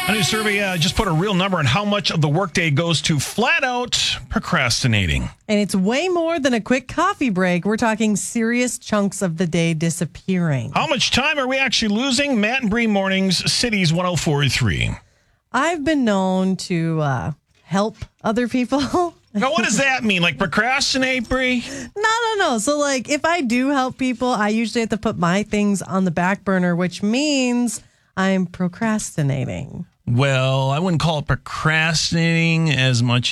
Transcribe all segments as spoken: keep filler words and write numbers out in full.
A new survey uh, just put a real number on how much of the workday goes to flat out procrastinating. And it's way more than a quick coffee break. We're talking serious chunks of the day disappearing. How much time are we actually losing? Matt and Bree Mornings, Cities one oh four point three. I've been known to uh, help other people. Now, what does that mean? Like procrastinate, Bree? No, no, no. So, like, if I do help people, I usually have to put my things on the back burner, which means I'm procrastinating. Well, I wouldn't call it procrastinating as much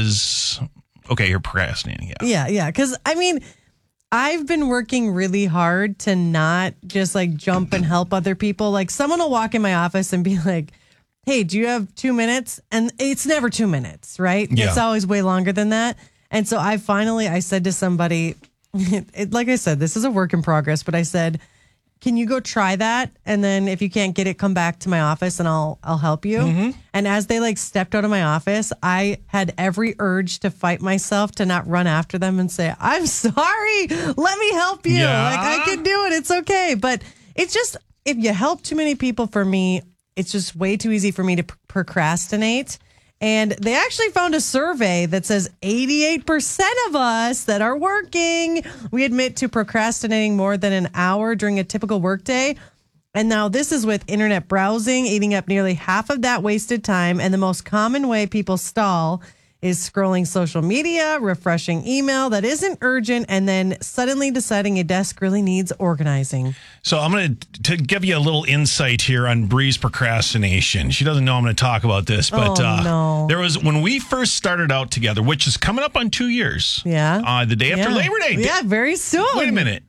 as, okay, you're procrastinating, yeah. Yeah, yeah. Because, I mean, I've been working really hard to not just, like, jump and help other people. Like, someone will walk in my office and be like, hey, do you have two minutes? And it's never two minutes, right? Yeah. It's always way longer than that. And so I finally, I said to somebody, it, like I said, this is a work in progress, but I said, can you go try that? And then if you can't get it, come back to my office and I'll I'll help you. Mm-hmm. And as they like stepped out of my office, I had every urge to fight myself to not run after them and say, I'm sorry, let me help you. Yeah. Like I can do it. It's okay. But it's just, if you help too many people, for me, it's just way too easy for me to pr- procrastinate. And they actually found a survey that says eighty-eight percent of us that are working, we admit to procrastinating more than an hour during a typical workday. And now this is with internet browsing, eating up nearly half of that wasted time. And the most common way people stall is scrolling social media, refreshing email that isn't urgent, and then suddenly deciding a desk really needs organizing. So I'm going to give you a little insight here on Bree's procrastination. She doesn't know I'm going to talk about this, but oh, uh, no. there was, when we first started out together, which is coming up on two years. Yeah. Uh, the day after yeah. Labor Day. Yeah, very soon. Wait a minute.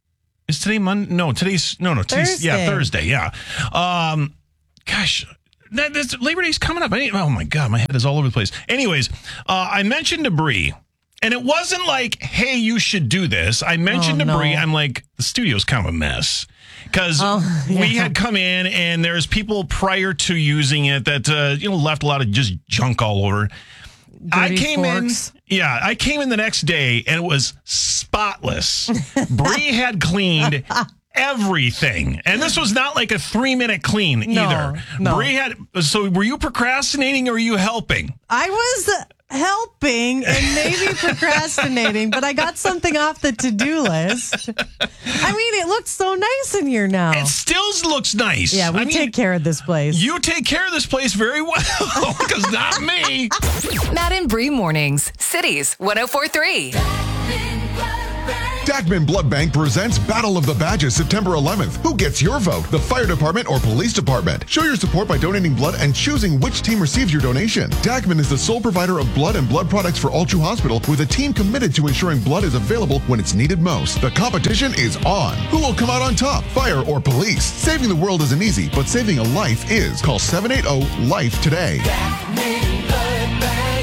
Is today Monday? No, today's, no, no. Today's, Thursday. Yeah, Thursday. Yeah. Um, gosh. That, that's, Labor Day's coming up. I, oh, my God. My head is all over the place. Anyways, uh, I mentioned to Bree, and it wasn't like, hey, you should do this. I mentioned oh, to no. Bree, I'm like, the studio's kind of a mess. Because oh, yeah. we had come in, and there's people prior to using it that, uh, you know, left a lot of just junk all over. Dirty I came forks. in, yeah, I came in the next day, and it was spotless. Bree had cleaned everything. And this was not like a three minute clean no, either. No. Bree had, so were you procrastinating or were you helping? I was helping and maybe procrastinating, but I got something off the to-do list. I mean, it looks so nice in here now. It still looks nice. Yeah, we I mean, take care of this place. You take care of this place very well, because not me. Matt and Bree Mornings, Cities one oh four point three. Dachman Blood Bank presents Battle of the Badges September eleventh. Who gets your vote? The fire department or police department? Show your support by donating blood and choosing which team receives your donation. Dachman is the sole provider of blood and blood products for Altru Hospital, with a team committed to ensuring blood is available when it's needed most. The competition is on. Who will come out on top? Fire or police? Saving the world isn't easy, but saving a life is. Call seven eight zero LIFE today. Dachman Blood Bank.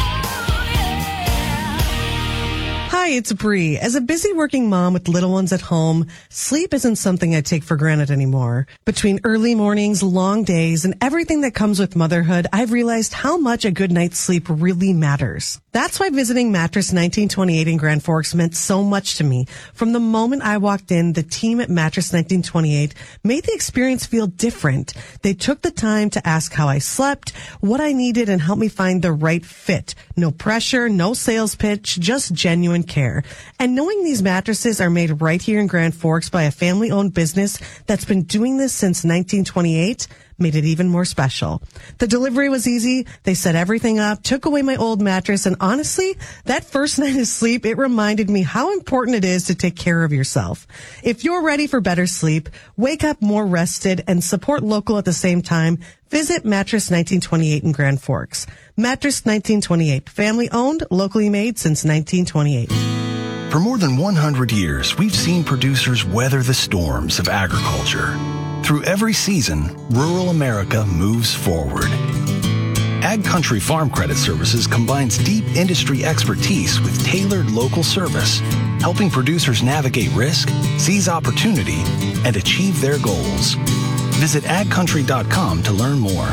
Hi, it's Bree. As a busy working mom with little ones at home, sleep isn't something I take for granted anymore. Between early mornings, long days, and everything that comes with motherhood, I've realized how much a good night's sleep really matters. That's why visiting Mattress nineteen twenty-eight in Grand Forks meant so much to me. From the moment I walked in, the team at Mattress nineteen twenty-eight made the experience feel different. They took the time to ask how I slept, what I needed, and help me find the right fit. No pressure, no sales pitch, just genuine care. And knowing these mattresses are made right here in Grand Forks by a family-owned business that's been doing this since nineteen twenty-eight made it even more special. The delivery was easy. They set everything up, took away my old mattress, and honestly, that first night of sleep, it reminded me how important it is to take care of yourself. If you're ready for better sleep, wake up more rested, and support local at the same time, visit Mattress nineteen twenty-eight in Grand Forks. Mattress nineteen twenty-eight, family-owned, locally made since nineteen twenty-eight. For more than one hundred years, we've seen producers weather the storms of agriculture. Through every season, rural America moves forward. Ag Country Farm Credit Services combines deep industry expertise with tailored local service, helping producers navigate risk, seize opportunity, and achieve their goals. Visit ag country dot com to learn more.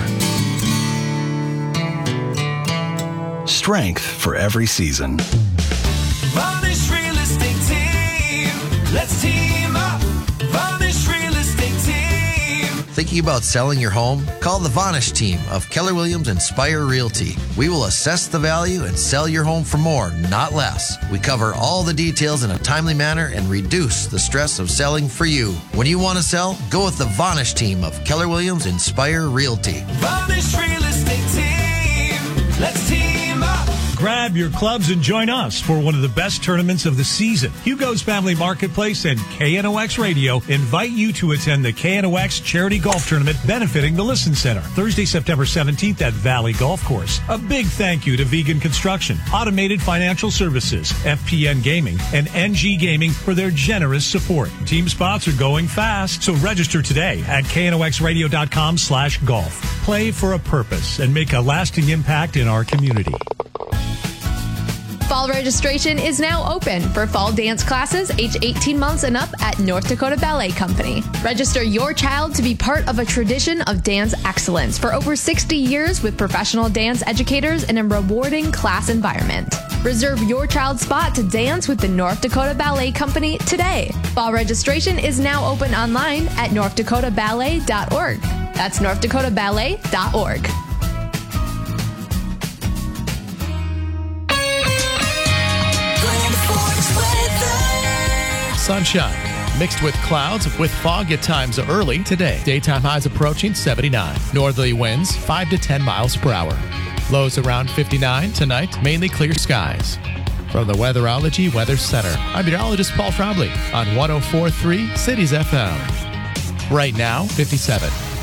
Strength for every season. Varnish Real Estate Team. Let's team up. Varnish Real Estate Team. Thinking Thinking about selling your home? Call the Vanish team of Keller Williams Inspire Realty. We will assess the value and sell your home for more, not less. We cover all the details in a timely manner and reduce the stress of selling for you. When you want to sell, go with the Vanish team of Keller Williams Inspire Realty. Vanish Real Estate Team. Let's team up. Grab your clubs and join us for one of the best tournaments of the season. Hugo's Family Marketplace and K N O X Radio invite you to attend the K N O X Charity Golf Tournament benefiting the Listen Center, Thursday, September seventeenth at Valley Golf Course. A big thank you to Vegan Construction, Automated Financial Services, F P N Gaming, and N G Gaming for their generous support. Team spots are going fast, so register today at K N O X radio dot com slash golf. Play for a purpose and make a lasting impact in our community. Fall registration is now open for fall dance classes age eighteen months and up at North Dakota Ballet Company. Register your child to be part of a tradition of dance excellence for over sixty years with professional dance educators in a rewarding class environment. Reserve your child's spot to dance with the North Dakota Ballet Company today. Fall registration is now open online at north dakota ballet dot org. That's north dakota ballet dot org. Sunshine mixed with clouds with fog at times early today. Daytime highs approaching seventy-nine. Northerly winds five to ten miles per hour. Lows around fifty-nine tonight. Mainly clear skies. From the Weatherology Weather Center, I'm meteorologist Paul Trombley on one oh four point three Cities F M. Right now, fifty-seven.